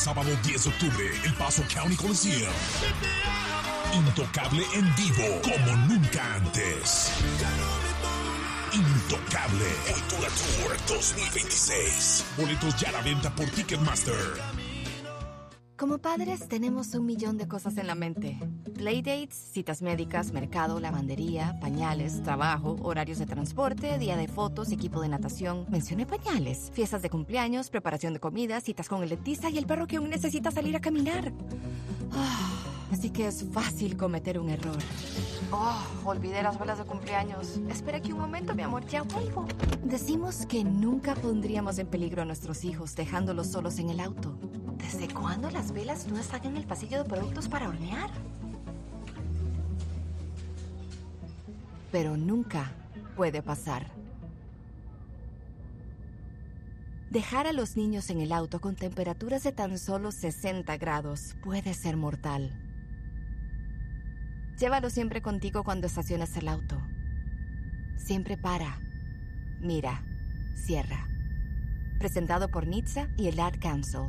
sábado 10 de octubre, El Paso County Coliseum. Intocable en vivo como nunca antes. Intocable Cultura Tour 2026. Boletos ya a la venta por Ticketmaster. Como padres tenemos 1,000,000 de cosas en la mente. Playdates, citas médicas, mercado, lavandería, pañales, trabajo, horarios de transporte, día de fotos, equipo de natación. Mencioné pañales. Fiestas de cumpleaños, preparación de comida, citas con el dentista y el perro que aún necesita salir a caminar. Así que es fácil cometer un error. Olvidé las velas de cumpleaños. Espera aquí un momento, mi amor, ya vuelvo. Decimos que nunca pondríamos en peligro a nuestros hijos dejándolos solos en el auto. ¿Desde cuándo las velas no están en el pasillo de productos para hornear? Pero nunca puede pasar. Dejar a los niños en el auto con temperaturas de tan solo 60 grados puede ser mortal. Llévalo siempre contigo cuando estaciones el auto. Siempre para, mira, cierra. Presentado por NHTSA y el Ad Council.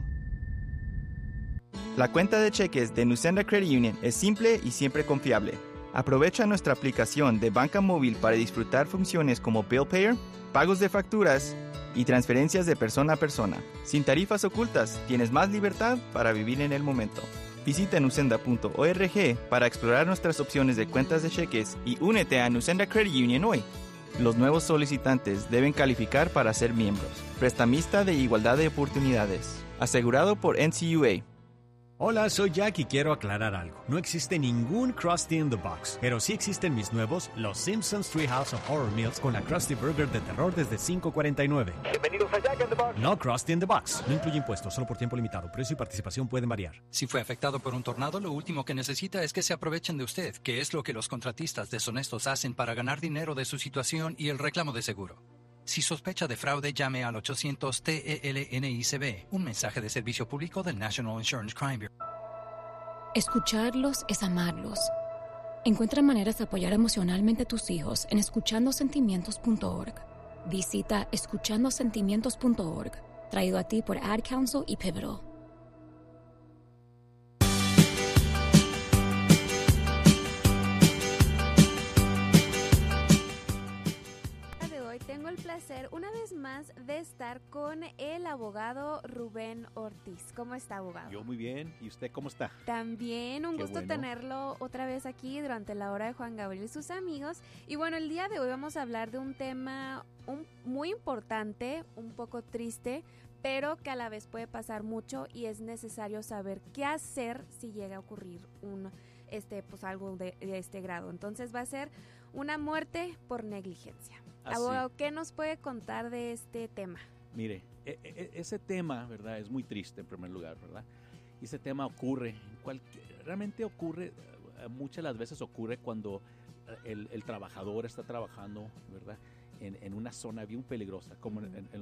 La cuenta de cheques de Nusenda Credit Union es simple y siempre confiable. Aprovecha nuestra aplicación de banca móvil para disfrutar funciones como Bill Payer, pagos de facturas y transferencias de persona a persona. Sin tarifas ocultas, tienes más libertad para vivir en el momento. Visita nusenda.org para explorar nuestras opciones de cuentas de cheques y únete a Nusenda Credit Union hoy. Los nuevos solicitantes deben calificar para ser miembros. Prestamista de igualdad de oportunidades. Asegurado por NCUA. Hola, soy Jack y quiero aclarar algo. No existe ningún Krusty in the Box, pero sí existen mis nuevos Los Simpsons Treehouse of Horror Meals con la Krusty Burger de terror desde $5.49. Bienvenidos a Jack in the Box. No Krusty in the Box. No incluye impuestos, solo por tiempo limitado. Precio y participación pueden variar. Si fue afectado por un tornado, lo último que necesita es que se aprovechen de usted, que es lo que los contratistas deshonestos hacen para ganar dinero de su situación y el reclamo de seguro. Si sospecha de fraude, llame al 800-TELNICB, un mensaje de servicio público del National Insurance Crime Bureau. Escucharlos es amarlos. Encuentra maneras de apoyar emocionalmente a tus hijos en escuchandosentimientos.org. Visita escuchandosentimientos.org, traído a ti por Ad Council y Pivotal. Tengo el placer una vez más de estar con el abogado Rubén Ortiz. ¿Cómo está, abogado? Yo muy bien. ¿Y usted cómo está? También, un Qué gusto bueno. tenerlo otra vez aquí durante la hora de Juan Gabriel y sus amigos. Y bueno, el día de hoy vamos a hablar de un tema muy importante, un poco triste, pero que a la vez puede pasar mucho y es necesario saber qué hacer si llega a ocurrir algo de este grado. Entonces va a ser una muerte por negligencia. Así. Abogado, ¿qué nos puede contar de este tema? Mire, ese tema, ¿verdad? Es muy triste en primer lugar, ¿verdad? Y ese tema realmente ocurre, muchas de las veces ocurre cuando el trabajador está trabajando, ¿verdad? En una zona bien peligrosa, como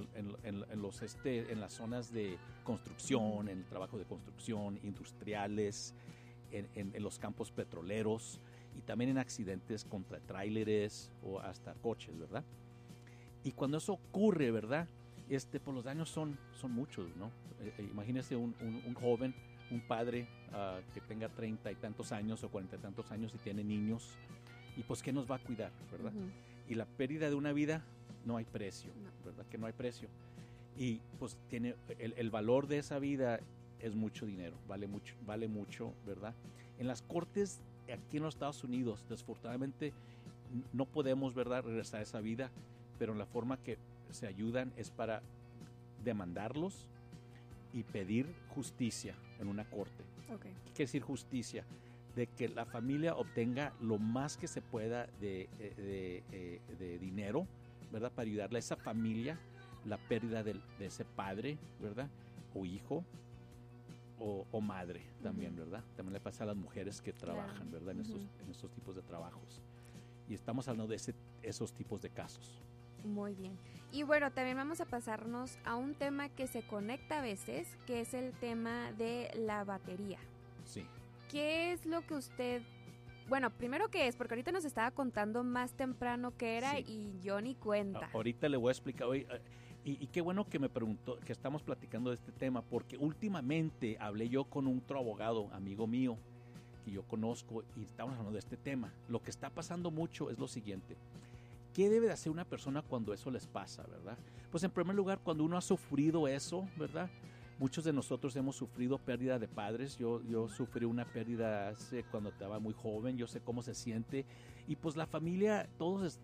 en las zonas de construcción, en el trabajo de construcción, industriales, en los campos petroleros, y también en accidentes contra tráileres o hasta coches, ¿verdad? Y cuando eso ocurre, ¿verdad? Pues los daños son muchos, ¿no? Imagínese un joven, un padre que tenga 30 y tantos años o 40 y tantos años y tiene niños, y pues ¿qué nos va a cuidar, verdad? Uh-huh. Y la pérdida de una vida no hay precio, ¿verdad? Que no hay precio. Y pues tiene el valor de esa vida es mucho dinero, vale mucho, ¿verdad? En las cortes aquí en los Estados Unidos, desafortunadamente, no podemos, ¿verdad?, regresar esa vida, pero la forma que se ayudan es para demandarlos y pedir justicia en una corte. Okay. ¿Qué quiere decir justicia? De que la familia obtenga lo más que se pueda de dinero, ¿verdad?, para ayudarle a esa familia, la pérdida de ese padre, ¿verdad?, o hijo, o madre también, ¿verdad? También le pasa a las mujeres que trabajan, ¿verdad? En estos tipos de trabajos. Y estamos hablando de esos tipos de casos. Muy bien. Y bueno, también vamos a pasarnos a un tema que se conecta a veces, que es el tema de la batería. Sí. ¿Qué es lo que usted... Bueno, primero, ¿qué es? Porque ahorita nos estaba contando más temprano qué era, sí, y yo ni cuenta. Ahorita le voy a explicar. Oye, Y qué bueno que me preguntó, que estamos platicando de este tema, porque últimamente hablé yo con otro abogado, amigo mío, que yo conozco, y estamos hablando de este tema. Lo que está pasando mucho es lo siguiente. ¿Qué debe de hacer una persona cuando eso les pasa, verdad? Pues en primer lugar, cuando uno ha sufrido eso, ¿verdad? Muchos de nosotros hemos sufrido pérdida de padres. Yo sufrí una pérdida cuando estaba muy joven. Yo sé cómo se siente. Y pues la familia, todos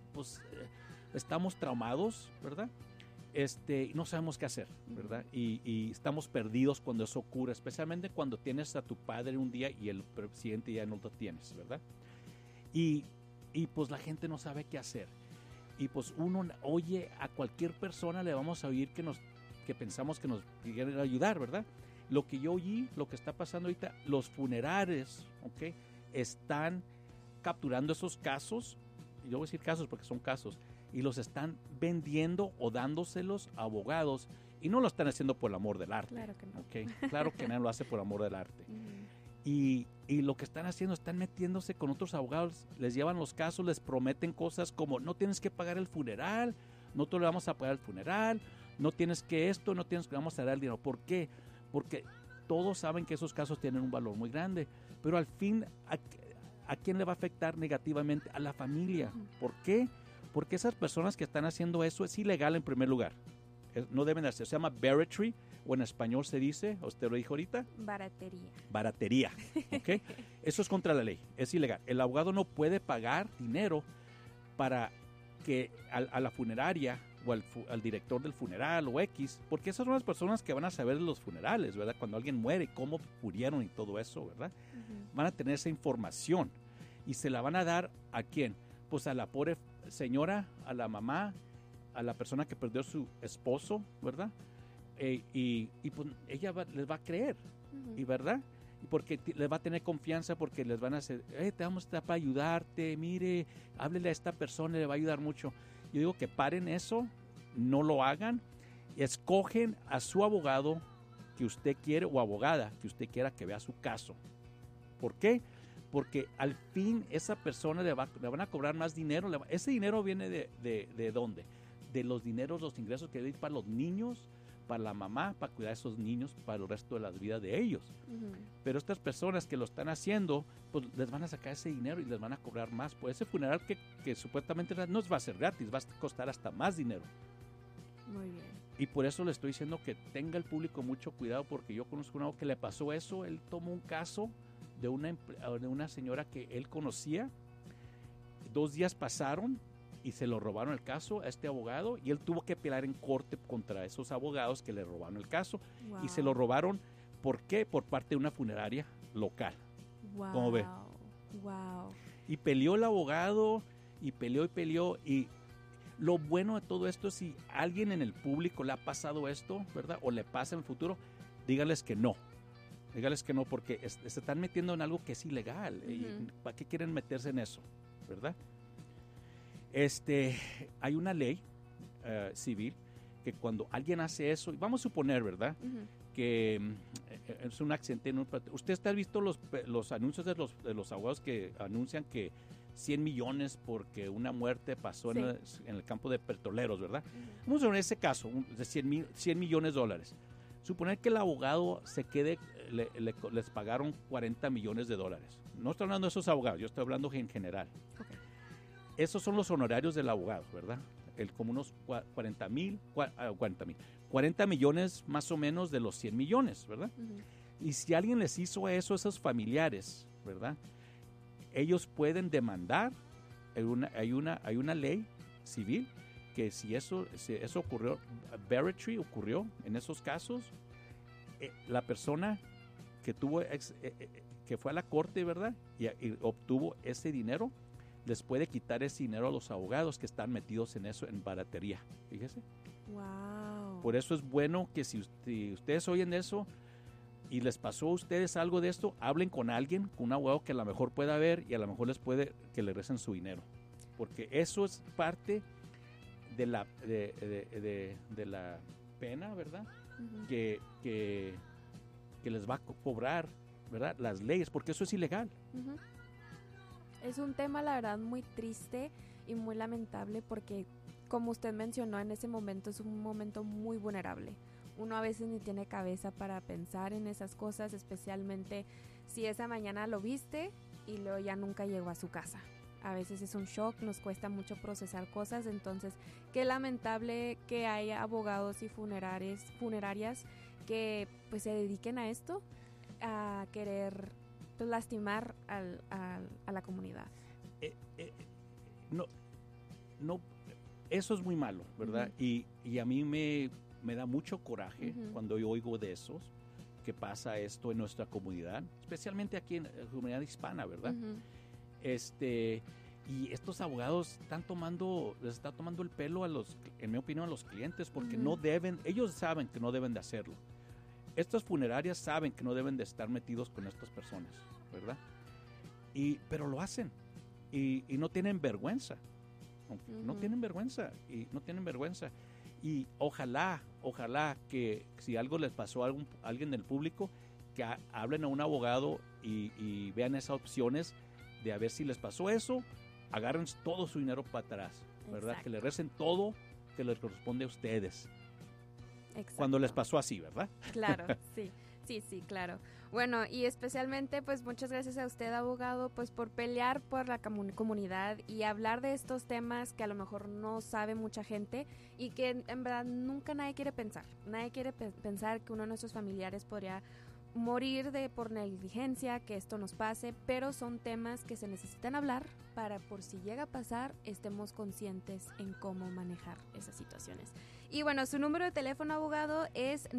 estamos traumados, ¿verdad? No sabemos qué hacer, ¿verdad? Y estamos perdidos cuando eso ocurre, especialmente cuando tienes a tu padre un día y el siguiente día no lo tienes, ¿verdad? Y pues la gente no sabe qué hacer. Y pues uno oye a cualquier persona, le vamos a oír que pensamos que nos quieren ayudar, ¿verdad? Lo que yo oí, lo que está pasando ahorita, los funerales, ¿ok? Están capturando esos casos, y yo voy a decir casos porque son casos, y los están vendiendo o dándoselos a abogados, y no lo están haciendo por el amor del arte. Claro que no. ¿Okay? Claro que nadie lo hace por amor del arte. Y lo que están haciendo, están metiéndose con otros abogados, les llevan los casos, les prometen cosas como no tienes que pagar el funeral, nosotros le vamos a pagar el funeral, no tienes que esto, no tienes que vamos a dar el dinero. ¿Por qué? Porque todos saben que esos casos tienen un valor muy grande, pero al fin, ¿a quién le va a afectar negativamente? A la familia. ¿Por qué? Porque esas personas que están haciendo eso es ilegal en primer lugar. No deben hacer. Se llama barratry, o en español se dice, ¿usted lo dijo ahorita? Baratería. Baratería, ¿ok? Eso es contra la ley, es ilegal. El abogado no puede pagar dinero para que a la funeraria o al director del funeral o X, porque esas son las personas que van a saber de los funerales, ¿verdad? Cuando alguien muere, cómo murieron y todo eso, ¿verdad? Van a tener esa información y se la van a dar ¿a quién? Pues a la pobre señora, a la mamá, a la persona que perdió a su esposo, ¿verdad? Y pues ella les va a creer, ¿y verdad? Porque les va a tener confianza, porque les van a hacer, te vamos a estar para ayudarte, mire, háblele a esta persona, le va a ayudar mucho. Yo digo que paren eso, no lo hagan, escogen a su abogado que usted quiere o abogada que usted quiera que vea su caso. ¿Por qué? Porque al fin esa persona le van a cobrar más dinero. Ese dinero viene de ¿dónde? De los dineros, los ingresos que hay para los niños, para la mamá, para cuidar a esos niños para el resto de las vidas de ellos. Pero estas personas que lo están haciendo, pues les van a sacar ese dinero y les van a cobrar más por ese funeral que supuestamente no va a ser gratis, va a costar hasta más dinero. Muy bien. Y por eso le estoy diciendo que tenga el público mucho cuidado, porque yo conozco a uno que le pasó eso. Él tomó un caso de una señora que él conocía. 2 días pasaron y se lo robaron el caso a este abogado, y él tuvo que pelear en corte contra esos abogados que le robaron el caso. Wow. Y se lo robaron, ¿por qué? Por parte de una funeraria local. Wow. ¿Cómo ve? Wow. Y peleó el abogado, y peleó, y lo bueno de todo esto es si alguien en el público le ha pasado esto, ¿verdad? O le pasa en el futuro, díganles que no. Díganles que no, porque se están metiendo en algo que es ilegal. ¿Y para qué quieren meterse en eso? ¿Verdad? Hay una ley civil que cuando alguien hace eso, vamos a suponer, ¿verdad? Que es un accidente. ¿Usted está visto los anuncios de los abogados que anuncian que 100 millones porque una muerte pasó en el campo de petroleros, ¿verdad? Vamos a ver ese caso de 100 millones de dólares. Suponer que el abogado se quede, les pagaron 40 millones de dólares. No estoy hablando de esos abogados, yo estoy hablando en general. Okay. Esos son los honorarios del abogado, ¿verdad? Como unos 40 millones más o menos de los 100 millones, ¿verdad? Y si alguien les hizo eso a esos familiares, ¿verdad? Ellos pueden demandar. Hay una ley civil que si eso ocurrió, barratry ocurrió en esos casos, la persona que que fue a la corte, ¿verdad? Y obtuvo ese dinero, les puede quitar ese dinero a los abogados que están metidos en eso, en baratería. Fíjese. Wow. Por eso es bueno que si ustedes oyen eso y les pasó a ustedes algo de esto, hablen con alguien, con un abogado que a lo mejor pueda ver, y a lo mejor les puede que le regresen su dinero. Porque eso es parte de la pena, ¿verdad? Que les va a cobrar, ¿verdad? Las leyes, porque eso es ilegal. Es un tema, la verdad, muy triste y muy lamentable, porque como usted mencionó, en ese momento es un momento muy vulnerable. Uno a veces ni tiene cabeza para pensar en esas cosas, especialmente si esa mañana lo viste y luego ya nunca llegó a su casa. A veces es un shock, nos cuesta mucho procesar cosas, entonces qué lamentable que haya abogados y funerarias que pues se dediquen a esto, a querer pues, lastimar a la comunidad. No, eso es muy malo, ¿verdad? Uh-huh. Y a mí me da mucho coraje uh-huh. cuando yo oigo de esos, que pasa esto en nuestra comunidad, especialmente aquí en la comunidad hispana, ¿verdad? Uh-huh. Y estos abogados les está tomando el pelo en mi opinión, a los clientes, porque uh-huh. no deben, ellos saben que no deben de hacerlo. Estas funerarias saben que no deben de estar metidos con estas personas, ¿verdad? Pero lo hacen y no tienen vergüenza. Uh-huh. No tienen vergüenza. Y ojalá que si algo les pasó a alguien del público, que hablen a un abogado y vean esas opciones de a ver si les pasó eso, agarren todo su dinero para atrás, ¿verdad? Exacto. Que le recen todo que les corresponde a ustedes. Exacto. Cuando les pasó así, ¿verdad? Claro, sí, claro. Bueno, y especialmente, pues muchas gracias a usted, abogado, pues por pelear por la comunidad y hablar de estos temas que a lo mejor no sabe mucha gente y que en verdad nunca nadie quiere pensar. Nadie quiere pensar que uno de nuestros familiares podría morir por negligencia, que esto nos pase, pero son temas que se necesitan hablar para, por si llega a pasar, estemos conscientes en cómo manejar esas situaciones. Y bueno, su número de teléfono, abogado, es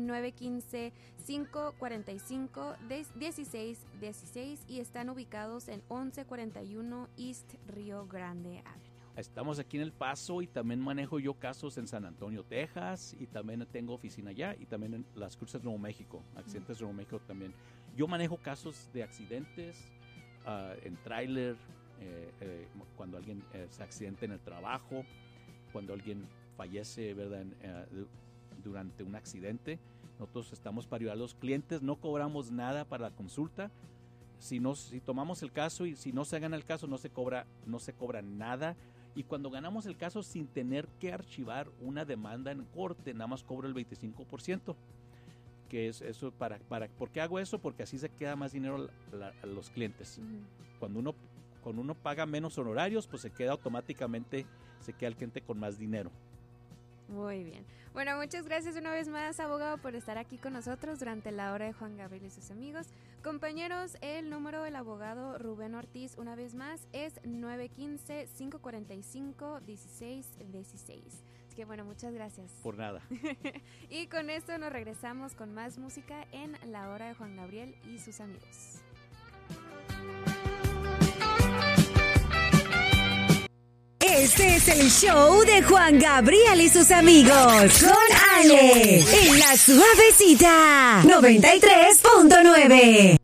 915-545-1616 y están ubicados en 1141 East Rio Grande Avenue. Estamos aquí en El Paso y también manejo yo casos en San Antonio, Texas, y también tengo oficina allá y también en Las Cruces, Nuevo México, accidentes de Nuevo México también. Yo manejo casos de accidentes en tráiler, cuando alguien se accidenta en el trabajo, cuando alguien fallece, ¿verdad? Durante un accidente. Nosotros estamos para ayudar a los clientes, no cobramos nada para la consulta. Si tomamos el caso y si no se gana el caso, no se cobra nada. Y cuando ganamos el caso sin tener que archivar una demanda en corte, nada más cobro el 25%. Que es eso ¿por qué hago eso? Porque así se queda más dinero a los clientes. Uh-huh. Cuando uno paga menos honorarios, pues se queda el cliente con más dinero. Muy bien. Bueno, muchas gracias una vez más, abogado, por estar aquí con nosotros durante la hora de Juan Gabriel y sus amigos. Compañeros, el número del abogado Rubén Ortiz, una vez más, es 915-545-1616. Así que bueno, muchas gracias. Por nada. Y con esto nos regresamos con más música en la hora de Juan Gabriel y sus amigos. Este es el show de Juan Gabriel y sus amigos. Con Ale. En la suavecita. 93.9.